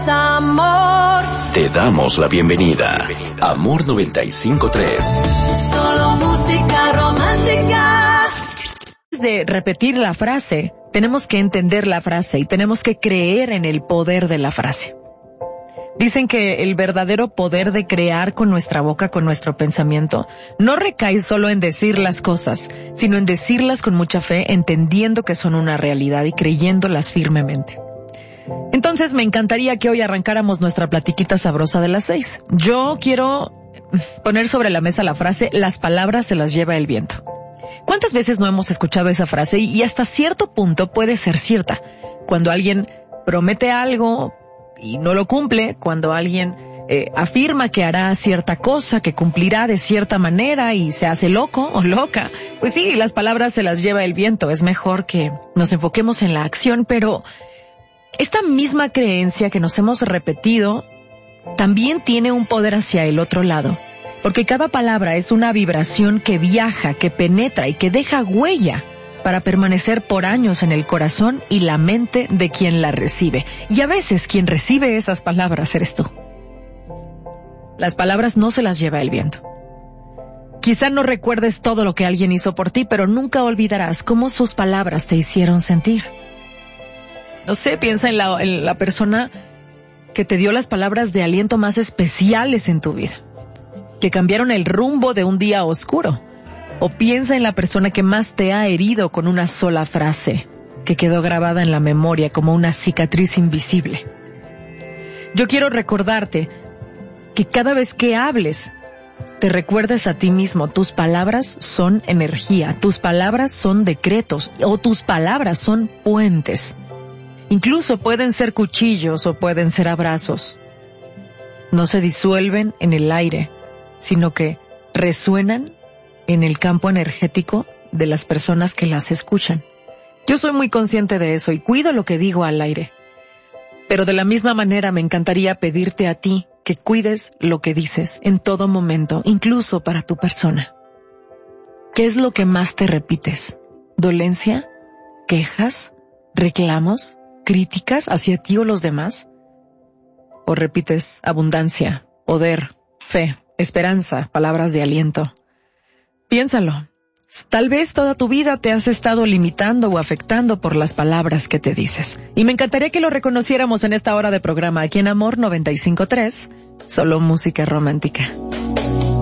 amor. Te damos la bienvenida. Amor 95.3. Solo música romántica. Antes de repetir la frase, tenemos que entender la frase y tenemos que creer en el poder de la frase. Dicen que el verdadero poder de crear con nuestra boca, con nuestro pensamiento, no recae solo en decir las cosas, sino en decirlas con mucha fe, entendiendo que son una realidad y creyéndolas firmemente. Entonces me encantaría que hoy arrancáramos nuestra platiquita sabrosa de las 6. Yo quiero poner sobre la mesa la frase, las palabras se las lleva el viento. ¿Cuántas veces no hemos escuchado esa frase? Y hasta cierto punto puede ser cierta. Cuando alguien promete algo y no lo cumple, cuando alguien afirma que hará cierta cosa, que cumplirá de cierta manera y se hace loco o loca, pues sí, las palabras se las lleva el viento. Es mejor que nos enfoquemos en la acción, pero esta misma creencia que nos hemos repetido también tiene un poder hacia el otro lado, porque cada palabra es una vibración que viaja, que penetra y que deja huella para permanecer por años en el corazón y la mente de quien la recibe. Y a veces quien recibe esas palabras eres tú. Las palabras no se las lleva el viento. Quizá no recuerdes todo lo que alguien hizo por ti, pero nunca olvidarás cómo sus palabras te hicieron sentir. No sé, piensa en la persona que te dio las palabras de aliento más especiales en tu vida, que cambiaron el rumbo de un día oscuro. O piensa en la persona que más te ha herido con una sola frase, que quedó grabada en la memoria como una cicatriz invisible. Yo quiero recordarte que cada vez que hables, te recuerdes a ti mismo, tus palabras son energía, tus palabras son decretos, o tus palabras son puentes. Incluso pueden ser cuchillos o pueden ser abrazos. No se disuelven en el aire, sino que resuenan en el campo energético de las personas que las escuchan. Yo soy muy consciente de eso y cuido lo que digo al aire. Pero de la misma manera me encantaría pedirte a ti que cuides lo que dices en todo momento, incluso para tu persona. ¿Qué es lo que más te repites? ¿Dolencia? ¿Quejas? ¿Reclamos? ¿Críticas hacia ti o los demás? ¿O repites abundancia, poder, fe, esperanza, palabras de aliento? Piénsalo. Tal vez toda tu vida te has estado limitando o afectando por las palabras que te dices. Y me encantaría que lo reconociéramos en esta hora de programa aquí en Amor 95.3, solo música romántica.